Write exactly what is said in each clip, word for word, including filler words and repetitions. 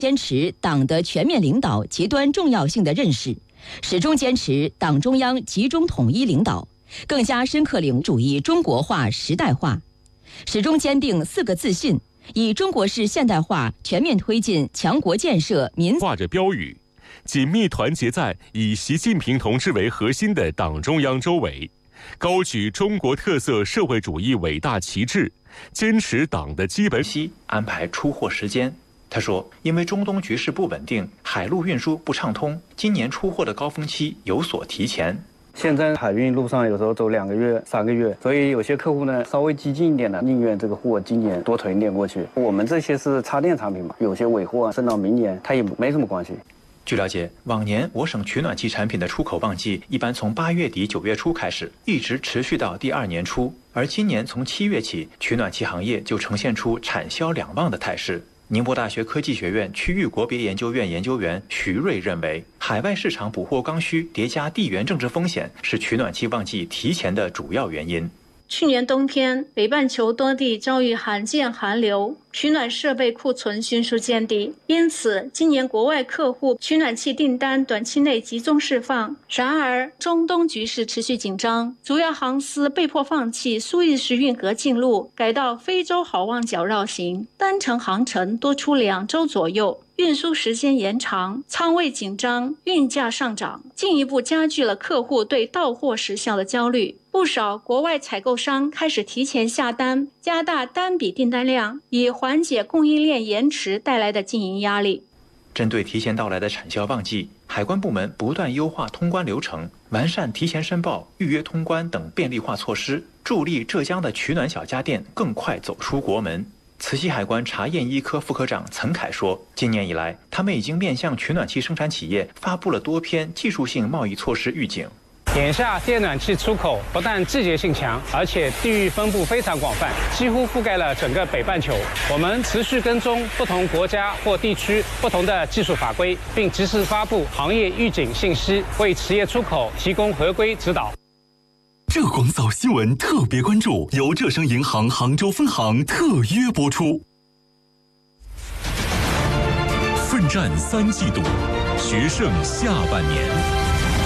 坚持党的全面领导极端重要性的认识，始终坚持党中央集中统一领导，更加深刻领主义中国化时代化，始终坚定四个自信，以中国式现代化全面推进强国建设民挂着标语，紧密团结在以习近平同志为核心的党中央周围，高举中国特色社会主义伟大旗帜，坚持党的基本期安排出货时间。他说，因为中东局势不稳定，海陆运输不畅通，今年出货的高峰期有所提前。 现在海运路上有时候走两个月、三个月，所以有些客户呢稍微激进一点的，宁愿这个货今年多囤一点过去。我们这些是插电产品嘛，有些尾货剩到明年，它也没什么关系。 据了解，往年我省取暖器产品的出口旺季一般从八月底九月初开始，一直持续到第二年初，而今年从七月起，取暖器行业就呈现出产销两旺的态势。宁波大学科技学院区域国别研究院研究员徐瑞认为，海外市场补货刚需叠加地缘政治风险是取暖器旺季提前的主要原因。 去年冬天，北半球多地遭遇罕见寒流，取暖设备库存迅速见底，因此今年国外客户取暖器订单短期内集中释放。然而，中东局势持续紧张，主要航司被迫放弃苏伊士运河进路，改到非洲好望角绕行，单程航程多出两周左右。运输时间延长，仓位紧张，运价上涨，进一步加剧了客户对到货时效的焦虑。不少国外采购商开始提前下单，加大单笔订单量，以缓解供应链延迟带来的经营压力。 针对提前到来的产销旺季，海关部门不断优化通关流程，完善提前申报、预约通关等便利化措施，助力浙江的取暖小家电更快走出国门。慈溪海关查验一科副科长岑凯说，今年以来，他们已经面向取暖器生产企业发布了多篇技术性贸易措施预警。 眼下电暖器出口不但季节性强，而且地域分布非常广泛，几乎覆盖了整个北半球。我们持续跟踪不同国家或地区不同的技术法规，并及时发布行业预警信息，为企业出口提供合规指导。 浙广早新闻特别关注，由浙商银行杭州分行特约播出。奋战三季度，决胜下半年。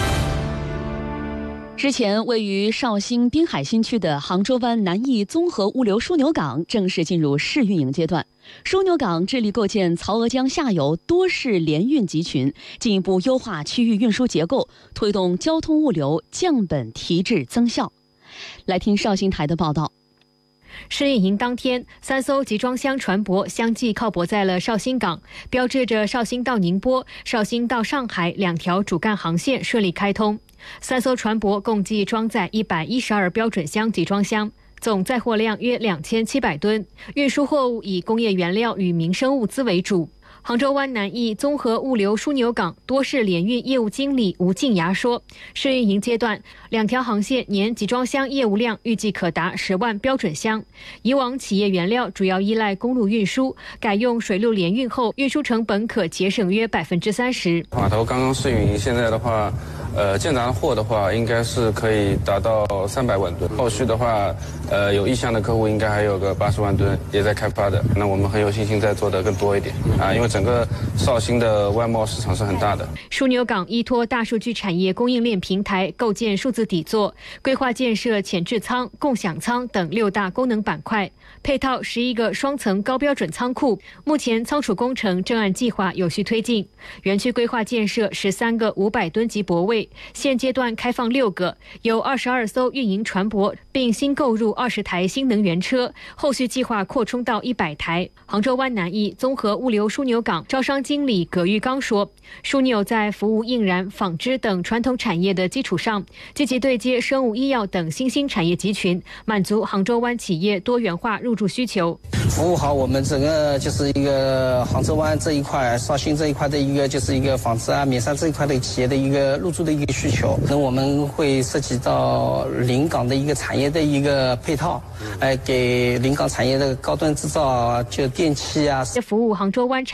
之前位于绍兴滨海新区的杭州湾南翼综合物流枢纽港正式进入试运营阶段。枢纽港致力构建曹娥江下游多式联运集群，进一步优化区域运输结构，推动交通物流降本提质增效。来听绍兴台的报道。 试运营当天，三艘集装箱船舶相继靠泊在了绍兴港，标志着绍兴到宁波、绍兴到上海两条主干航线顺利开通。三艘船舶共计装载一百一十二标准箱集装箱，总载货量约两千七百吨，运输货物以工业原料与民生物资为主。杭州湾南翼综合物流枢纽港多式联运业务经理吴静雅说，试运营阶段，两条航线年集装箱业务量预计可达十万标准箱。以往企业原料主要依赖公路运输，改用水路联运后，运输成本可节省约百分之三十。 码头刚刚试运营，现在的话，呃，建达的货的话，应该是可以达到三百万吨。后续的话，呃，有意向的客户应该还有个八十万吨也在开发的。那我们很有信心再做的更多一点啊，因为整个绍兴的外贸市场是很大的。 枢纽港依托大数据产业供应链平台，构建数字底座，规划建设前置仓、共享仓等六大功能板块，配套十一个双层高标准仓库。目前仓储工程正按计划有序推进。园区规划建设十三个五百吨级泊位，现阶段开放六个，有二十二艘运营船舶，并新购入二十台新能源车，后续计划扩充到一百台。杭州湾南翼综合物流枢纽港招商经理葛玉刚说，枢纽在服务印染、纺织等传统产业的基础上，积极对接生物医药等新兴产业集群，满足杭州湾企业多元化入驻需求。 服务好我们整个就是一个杭州湾这一块、绍兴这一块的一个就是一个纺织啊、棉纱这一块的企业的一个入驻的一个需求。那我们会涉及到临港的一个产业的一个配套，哎，给临港产业的高端制造，就电器啊， 服务杭州湾产